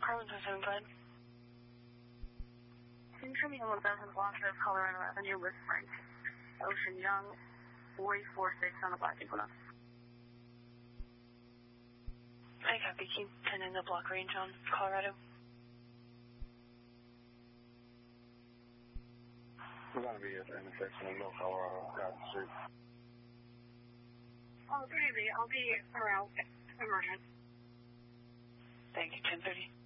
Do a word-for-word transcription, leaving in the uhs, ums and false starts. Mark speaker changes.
Speaker 1: Carmen seven five.
Speaker 2: Can you show me one thousand block of Colorado Avenue with Frank Ocean Young, four four six on the block equinox?
Speaker 1: I copy. Keep ten in the block range on Colorado.
Speaker 3: We're going to be at the intersection of North Colorado, Cotton Street.
Speaker 2: Oh, maybe. I'll be around emergent.
Speaker 1: Thank you, ten thirty.